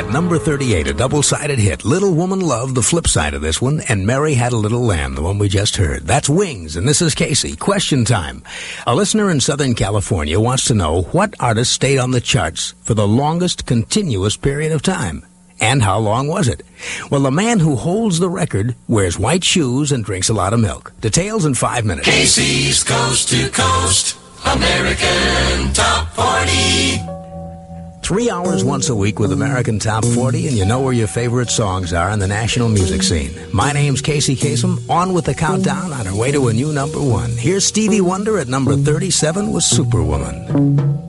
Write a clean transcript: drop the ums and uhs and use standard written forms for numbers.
at number 38, a double-sided hit. Little Woman Love, the flip side of this one, and Mary Had a Little Lamb, the one we just heard. That's Wings, and this is Casey. Question time. A listener in Southern California wants to know what artist stayed on the charts for the longest continuous period of time. And how long was it? Well, the man who holds the record wears white shoes and drinks a lot of milk. Details in 5 minutes. Casey's Coast to Coast American Top 40. 3 hours once a week with American Top 40, and you know where your favorite songs are in the national music scene. My name's Casey Kasem, on with the countdown on our way to a new number one. Here's Stevie Wonder at number 37 with Superwoman.